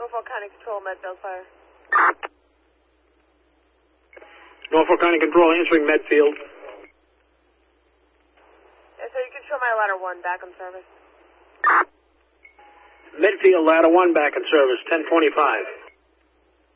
Norfolk County Control, Medfield Fire. Norfolk County Control answering Medfield. Yeah, so you can show my ladder 1 back in service. Medfield, ladder 1 back in service, 1025.